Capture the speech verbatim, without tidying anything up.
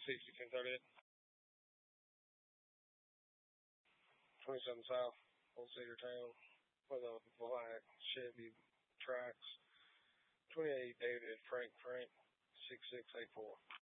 sixty, ten thirty-eight. twenty-seven South, Old Cedar Town, with a black Chevy Trax. twenty-eight David Frank Frank, six six eight four.